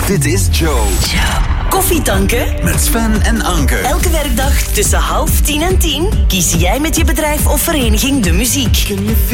Dit is Joe. Koffietanken Met Sven en Anke. Elke werkdag tussen 9:30 en 10 kies jij met je bedrijf of vereniging de muziek.